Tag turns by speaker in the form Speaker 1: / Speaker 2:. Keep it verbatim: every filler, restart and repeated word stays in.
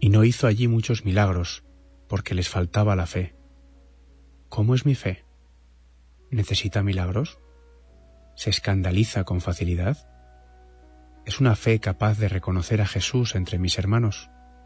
Speaker 1: y no hizo allí muchos milagros, porque les faltaba la fe. ¿Cómo es mi fe? ¿Necesita milagros? ¿Se escandaliza con facilidad? ¿Es una fe capaz de reconocer a Jesús entre mis hermanos?